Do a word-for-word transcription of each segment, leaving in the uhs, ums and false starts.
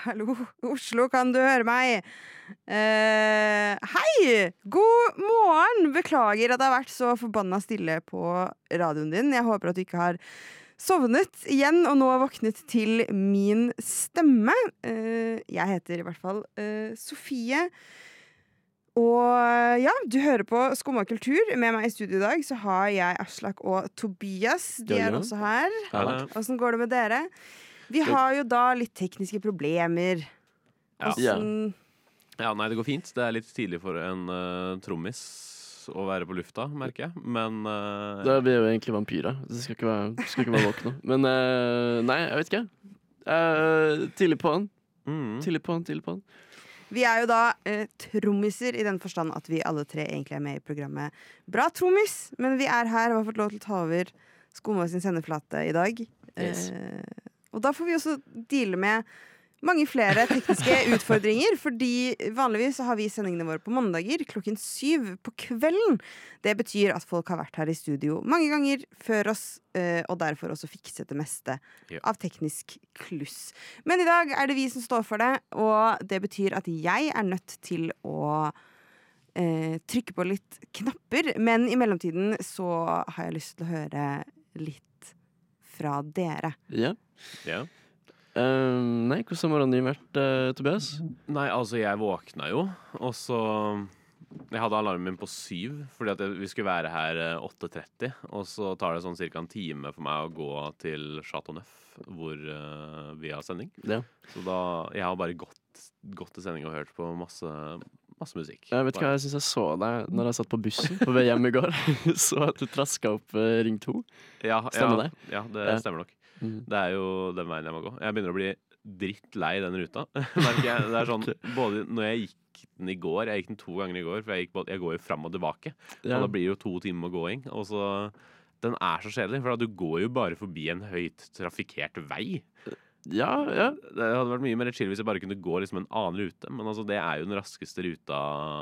hallo, Oslo, kan du høre meg? Eh, hei! God morgen! Beklager at det har vært så forbanna stille på radioen din. Jeg håper at du ikke har sovnet igjen og nå har våknet til min stemme. Eh, jeg heter i hvert fall eh, Sofie. Og ja, du hører på Skumma kultur. Med meg i studio i dag så har jeg Aslak og Tobias. De er også her. Hvordan går det med dere? Vi har jo da litt tekniske problemer. Hvordan... Ja, nei, det går fint. Det er litt tidlig for en uh, trommis å være på lufta, merker jeg. Men uh, Da er vi jo egentlig vampyrer. Det skal ikke være, skal ikke være våkne. Men uh, nei, jeg vet ikke. Uh, tidlig på den. Mm. Tidlig på den, tidlig på den. Vi er jo da eh, trommiser i den forstand at vi alle tre egentlig er med i programmet Bra trommis, men vi er her og har fått lov til å ta over Skumma sin sendeflate i dag. Yes. Eh, og da får vi også deale med mange flere tekniske utfordringer, fordi vanligvis så har vi sendingene våre på mandager klokken syv på kvelden. Det betyr at folk har vært her i studio mange ganger før oss, eh, og derfor også fikset det meste ja. av teknisk kluss. Men i dag er det vi som står for det, og det betyr at jeg er nødt til å eh, trykke på litt knapper, men i mellomtiden så har jeg lyst til å høre litt fra dere. Ja. Ja. Um, nei, hvordan har morgenen din vært, uh, Tobias? Nei, altså jeg våkna jo, og så jeg hadde alarmen min på syv, fordi at jeg, vi skulle være her uh, åtte tretti, og så tar det sånn cirka en time for meg å gå til Chateau Neuf, hvor uh, vi har sending. Ja. Så da, jeg har bare gått, gått til sending og hørt på masse, masse musikk. Jeg vet hva, jeg synes jeg så deg når jeg satt på bussen på vei hjem i går. Så at du trasket opp uh, ring to. Ja, stemmer ja, det? Ja, det ja. stemmer nok. Mm. Det er jo den veien jeg må gå. Jeg begynner å bli dritt lei den ruta. Merker jeg. Det er sånn, både når jeg gikk den i går, jeg gikk den to ganger i går, for jeg, gikk, jeg går jo frem og tilbake. Ja. Og da blir det jo to timer med gåing. Og så, den er så kjedelig, for du går jo bare forbi en høyt trafikkert vei. Ja, ja. Det hadde vært mye mer chill hvis jeg bare kunne gå liksom en annen rute. Men altså, det er jo den raskeste ruta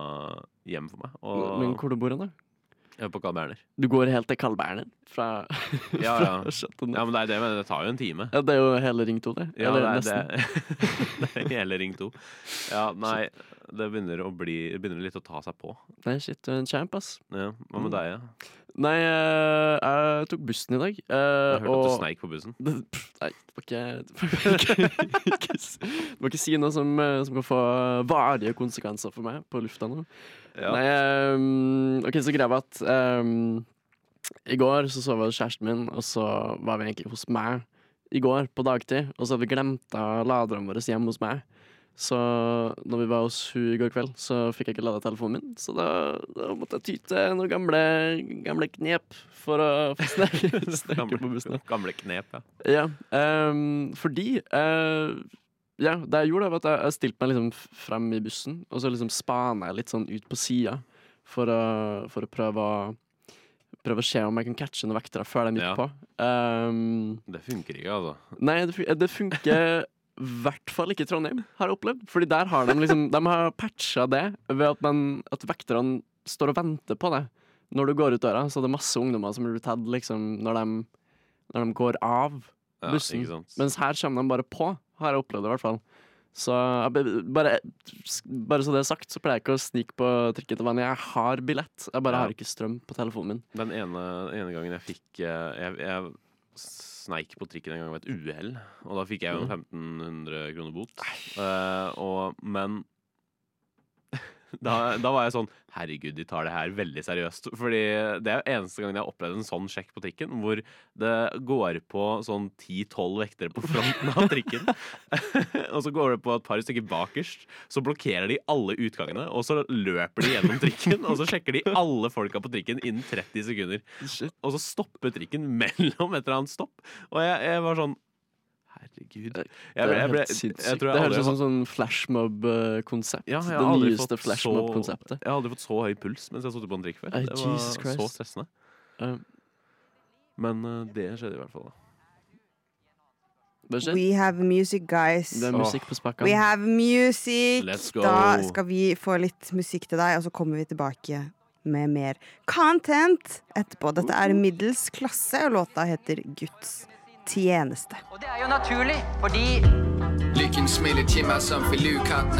hjem for meg. Og men hvor du bor hen da? Jeg er på Carl Berner. Du går helt til Carl Berner? Fra, ja, ja. fra ja, men det er det, men det tar jo en time. Ja, det er jo hele ring to, det. Ja, Eller det er, nesten. Det, det er hele ring to. Ja, nei, det begynner å bli, det begynner litt å ta seg på. Nei, shit, du er en champ, ass. Ja, hva med deg, ja? Nei, uh, jeg tok bussen i dag. Uh, jeg hørte og... at du sneik på bussen. Det, pff, nei, det var ikke... Du må ikke si noe som, som kan få varige konsekvenser for meg på lufta nå. Ja. Nei, um, ok, så greia var at um, i går så sov jeg hos kjæresten min, og så var vi egentlig hos meg i går på dagtid, og så hadde vi glemt av laderne våre hjemme hos meg. Så når vi var hos hun i går kveld, så fikk jeg ikke ladet telefonen min, så da, da måtte jeg ty til noen gamle, gamle knep for å snakke, snakke på bussen. Gamle knep, ja. Ja, um, fordi uh, ja, det jeg gjorde var at jeg, jeg stilte meg liksom frem i bussen, og så liksom spana jeg litt sånn ut på siden for å, for å prøve å prøve å se om jeg kan catche noen vektere før de gikk ja. på. Um, det funker ikke, altså. Nei, det, det funker i hvert fall ikke i Trondheim, har jeg opplevd. Fordi der har de liksom, de har patchet det ved at, man, at vekterne står og venter på det. Når du går ut døra, så er det masse ungdommer som blir tatt liksom, når, de, når de går av bussen. Ja, mens her kommer de bare på, har jeg opplevd det i hvert fall. Så bare, bare så det er sagt, så pleier jeg ikke å snike på trikken til vannet. Jeg har billett, jeg bare ja. har ikke strøm på telefonen min. Den ene, ene gangen jeg fikk jeg, jeg sneik på trikken en gang ved et uhell, og da fikk jeg jo en femten hundre kroner bot. Uh, og, men da, da var jeg sånn, herregud, de tar det her veldig seriøst. Fordi det er jo eneste gangen jeg har opplevd en sånn sjekk på trikken, hvor det går på sånn ti tolv vektere på fronten av trikken. Og så går det på et par stykker bakerst, så blokkerer de alle utgangene, og så løper de gjennom trikken, og så sjekker de alle folka på trikken innen tretti sekunder. Shit. Og så stopper trikken mellom et eller annet stopp. Og jeg, jeg var sånn, herregud. Jeg, jeg ble, jeg ble, jeg jeg det høres ut som sånn flashmob-konsept. Ja, det nyeste flashmob-konseptet. Jeg har aldri fått så høy puls mens jeg har sittet på en trikk før. Uh, det var så stressende. Uh. Men uh, det skjedde i hvert fall da. We have music, guys. Det er musikk på spakka. We have music. Let's go. Da skal vi få litt musikk til deg, og så kommer vi tilbake med mer content etterpå. Dette er middels klasse, og låta heter Guds tjeneste. Og det er jo naturlig, fordi Lykken smiler til meg som filukatten.